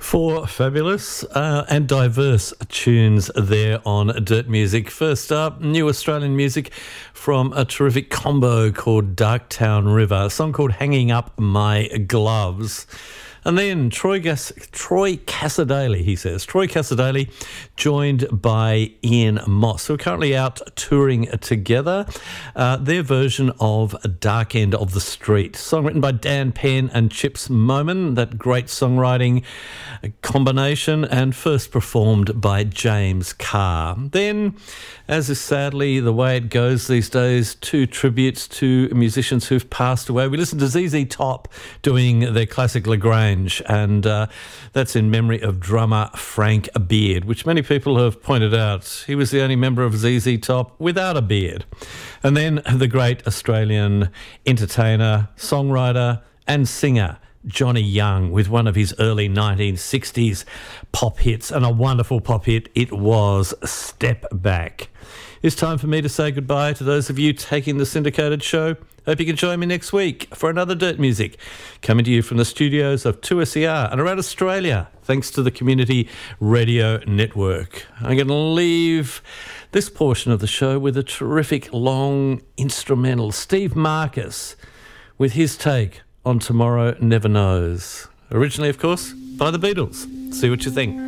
Four fabulous and diverse tunes there on Dirt Music. First up, new Australian music from a terrific combo called Darktown River, a song called Hanging Up My Gloves. And then Troy Cassar-Daley, he says. Troy Cassar-Daley, joined by Ian Moss, who are currently out touring together. Their version of Dark End of the Street. Song written by Dan Penn and Chips Moman, that great songwriting combination, and first performed by James Carr. Then, as is sadly the way it goes these days, two tributes to musicians who've passed away. We listened to ZZ Top doing their classic Lagrange, and that's in memory of drummer Frank Beard, which many people have pointed out. He was the only member of ZZ Top without a beard. And then the great Australian entertainer, songwriter and singer Johnny Young, with one of his early 1960s pop hits, and a wonderful pop hit it was, Step Back. It's time for me to say goodbye to those of you taking the syndicated show. Hope you can join me next week for another Dirt Music, coming to you from the studios of 2SER and around Australia, thanks to the Community Radio Network. I'm going to leave this portion of the show with a terrific long instrumental. Steve Marcus with his take on Tomorrow Never Knows. Originally, of course, by the Beatles. See what you think.